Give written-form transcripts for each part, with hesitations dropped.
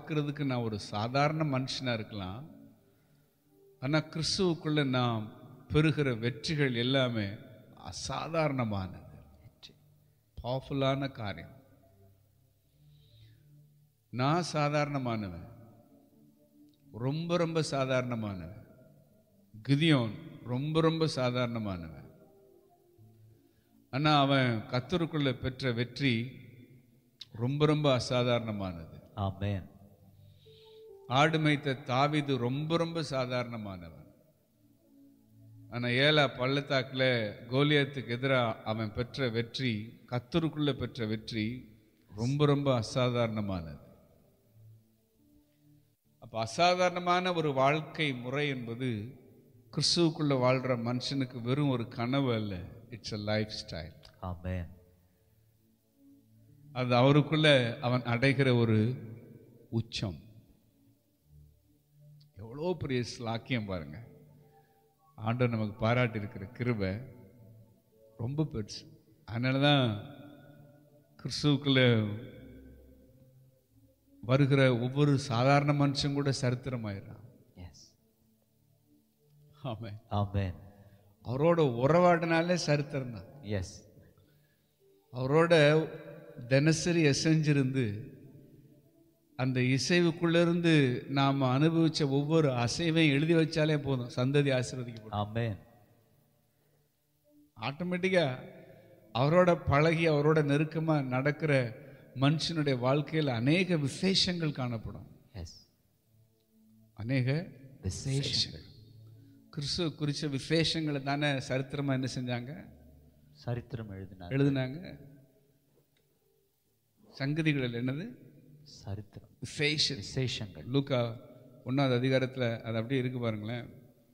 பார்க்கறதுக்கு நான் ஒரு சாதாரண மனுஷனாக இருக்கலாம், ஆனால் கிறிஸ்துவுக்குள்ள நாம் பெறுகிற வெற்றிகள் எல்லாமே அசாதாரணமானது, பவர்ஃபுல்லான காரியம். நான் சாதாரணமானவன், ரொம்ப ரொம்ப சாதாரணமானவன். கிதியோன் ரொம்ப ரொம்ப சாதாரணமானவன். ஆனால் அவன் கர்த்தருக்குள்ள பெற்ற வெற்றி ரொம்ப ரொம்ப அசாதாரணமானது. ஆமென். ஆடு மேய்த்த தாவீது ரொம்ப ரொம்ப சாதாரணமானவன். ஆனால் ஏலா பள்ளத்தாக்கில் கோலியாத்துக்கு எதிராக அவன் பெற்ற வெற்றி, கர்த்தருக்குள்ள பெற்ற வெற்றி ரொம்ப ரொம்ப அசாதாரணமானது. அப்போ அசாதாரணமான ஒரு வாழ்க்கை முறை என்பது கிறிஸ்துவுக்குள்ள வாழ்கிற மனுஷனுக்கு வெறும் ஒரு கனவு அல்ல, இட்ஸ் a லைஃப் ஸ்டைல். ஆமென். அது அவருக்குள்ள அவன் அடைகிற ஒரு உச்சம். எவ்வளோ பெரிய ஸ்லாக்கியம் பாருங்க. ஆண்டவர் நமக்கு பாராட்டி இருக்கிற கிருபை ரொம்ப பெருசு. அதனால தான் கிறிஸ்துவுக்குள்ள வருகிற ஒவ்வொரு சாதாரண மனுஷன் கூட சரித்திரமாயிடறான். ஆமென். ஆமென். அவரோட உறவாடினாலே சரித்திரம் தான். எஸ். அவரோட தினசரி எசைஞ்சிருந்து அந்த இசைவுக்குள்ளிருந்து நாம் அனுபவிச்ச ஒவ்வொரு அசைவையும் எழுதி வச்சாலே போதும், சந்ததி ஆசீர்வதிக்கப்படும். ஆமென். ஆட்டோமேட்டிக்கா அவரோட பழகி அவரோட நெருக்கமாக நடக்கிற மனுஷனுடைய வாழ்க்கையில் அநேக விசேஷங்கள் காணப்படும். எஸ். அநேக விசேஷங்கள். கிறிஸ்துவ குறித்த விசேஷங்களை தானே சரித்திரமாக என்ன செஞ்சாங்க? சரித்திரம் எழுதினாங்க. சங்கதிகள் என்னது? சரித்திரம், விசேஷங்கள். லூக்கா 1ஆவது அதிகாரத்தில் அது அப்படியே இருக்கு பாருங்களேன்.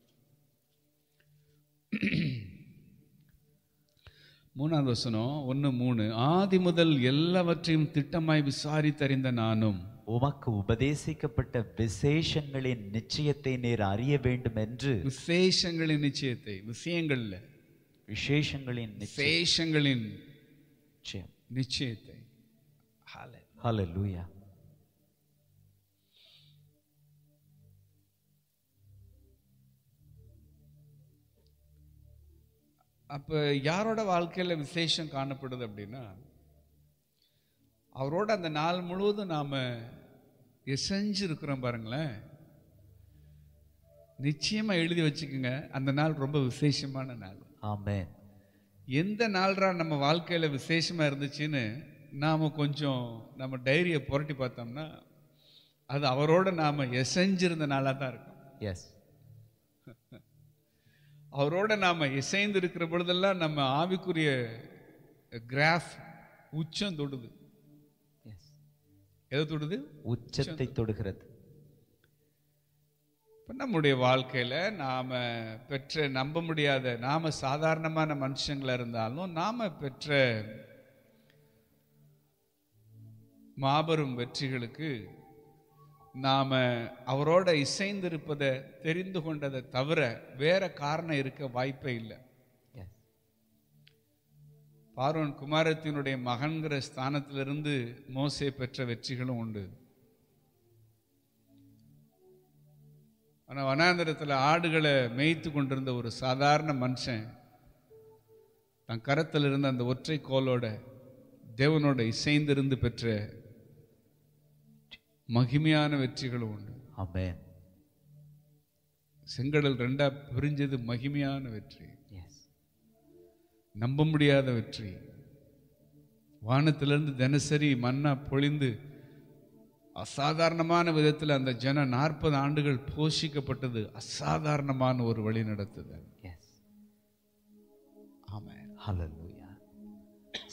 3வது வசனம் 1:3. ஆதி முதல் எல்லாவற்றையும் திட்டமாய் விசாரித்தறிந்த நானும் உமக்கு உபதேசிக்கப்பட்ட விசேஷங்களின் நிச்சயத்தை நீர் அறிய வேண்டும் என்று. விசேஷங்களின் நிச்சயத்தை, விஷயங்கள்ல விசேஷங்களின் விசேஷங்களின் நிச்சயத்தை. ஹல்லேலூயா. அப்ப யாரோட வாழ்க்கையில விசேஷம் காணப்படுது அப்படின்னா, அவரோட அந்த நாள் முழுவதும் நாம எசைஞ்சிருக்கிறோம் பாருங்களேன். நிச்சயமா எழுதி வச்சுக்கோங்க, அந்த நாள் ரொம்ப விசேஷமான நாள். ஆமென். எந்த நாள்ரா நம்ம வாழ்க்கையில விசேஷமா இருந்துச்சுன்னு நாம கொஞ்சம் நம்ம டைரியை புரட்டி பார்த்தோம்னா, அது அவரோட நாம எசைஞ்சிருந்த நாளா தான் இருக்கும். எஸ். அவரோட நாம இசைந்து இருக்கிற பொழுதெல்லாம் நம்ம ஆவிக்குரிய கிராஃப் உச்சம் தொடுது. எதை தொடுது? உச்சத்தை தொடுகிறது. இப்போ நம்முடைய வாழ்க்கையில நாம பெற்ற நம்ப முடியாத, நாம சாதாரணமான மனுஷங்களா இருந்தாலும் நாம பெற்ற மாபெரும் வெற்றிகளுக்கு நாம அவரோட இசைந்திருப்பதை தெரிந்து கொண்டதை தவிர வேற காரணம் இருக்க வாய்ப்பே இல்லை. பார்வோன் குமாரத்தினுடைய மகன்கிற ஸ்தானத்திலிருந்து மோசே பெற்ற வெற்றிகளும் உண்டு. ஆனால் வனாந்தரத்தில் ஆடுகளை மேய்த்து கொண்டிருந்த ஒரு சாதாரண மனுஷன் தன் கரத்தில் இருந்த அந்த ஒற்றை கோலோட தேவனோட இசைந்திருந்து பெற்ற மகிமையான வெற்றிகளும் உண்டு. ஆமென். செங்கடல் 2ஆ பிரிஞ்சது மகிமையான வெற்றி, நம்ப முடியாத வெற்றி. வானத்திலிருந்து தினசரி மன்னா பொழிந்து அசாதாரணமான விதத்தில் அந்த ஜன 40 ஆண்டுகள் போஷிக்கப்பட்டது. அசாதாரணமான ஒரு வழி நடத்துதல். ஆமென். ஹல்லேலூயா.